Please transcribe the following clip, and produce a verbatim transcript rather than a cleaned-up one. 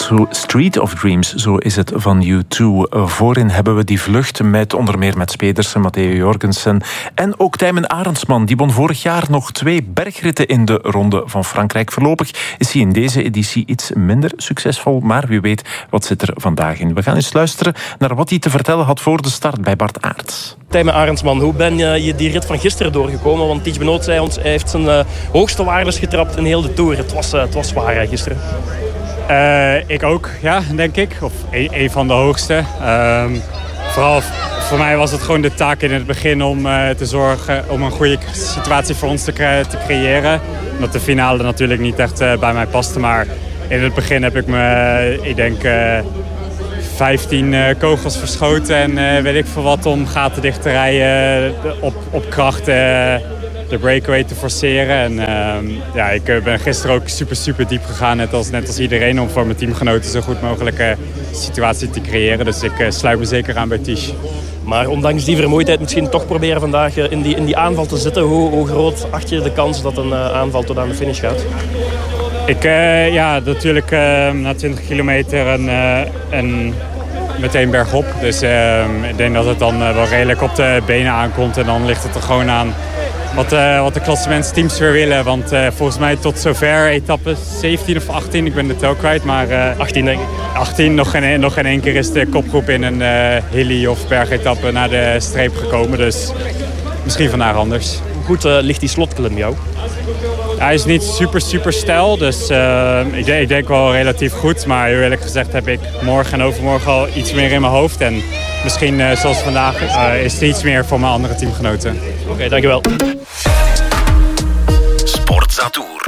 Street of Dreams, zo is het van U twee. Voorin hebben we die vlucht met onder meer Mats Pedersen, Matteo Jorgensen en ook Tijmen Arendsman. Die won vorig jaar nog twee bergritten in de Ronde van Frankrijk. Voorlopig is hij in deze editie iets minder succesvol, maar wie weet wat zit er vandaag in. We gaan eens luisteren naar wat hij te vertellen had voor de start bij Bart Aerts. Tijmen Arendsman, hoe ben je die rit van gisteren doorgekomen? Want Tige Benoot zei ons, hij heeft zijn uh, hoogste waardes getrapt in heel de Tour. Het was, uh, het was zwaar hè, gisteren. Uh, ik ook, ja, denk ik. Of een, een van de hoogste. Uh, vooral voor mij was het gewoon de taak in het begin om uh, te zorgen om een goede situatie voor ons te, cre- te creëren. Omdat de finale natuurlijk niet echt uh, bij mij paste. Maar in het begin heb ik me, uh, ik denk, uh, vijftien uh, kogels verschoten. En uh, weet ik veel wat om gaten dicht te rijden op, op kracht. Uh, de breakaway te forceren. En uh, ja, ik uh, ben gisteren ook super, super diep gegaan. Net als, net als iedereen. Om voor mijn teamgenoten zo goed mogelijke situatie te creëren. Dus ik uh, sluit me zeker aan bij Tige. Maar ondanks die vermoeidheid misschien toch proberen vandaag in die, in die aanval te zitten. Hoe, hoe groot acht je de kans dat een uh, aanval tot aan de finish gaat? Ik, uh, ja, natuurlijk uh, na twintig kilometer en, uh, en meteen bergop. Dus uh, ik denk dat het dan uh, wel redelijk op de benen aankomt. En dan ligt het er gewoon aan wat, uh, wat de klassementsteams weer willen. Want uh, volgens mij tot zover etappe zeventien of achttien, ik ben de tel kwijt. Maar uh, achttien denk ik. achttien, nog geen, nog geen één keer is de kopgroep in een uh, hilly of bergetappe naar de streep gekomen. Dus misschien vandaag anders. Hoe goed uh, ligt die slotklim jou? Hij is niet super, super steil, dus uh, ik, denk, ik denk wel relatief goed. Maar heel eerlijk gezegd heb ik morgen en overmorgen al iets meer in mijn hoofd. En misschien, uh, zoals vandaag, uh, is het iets meer voor mijn andere teamgenoten. Oké, okay, dankjewel. Sportza Tour.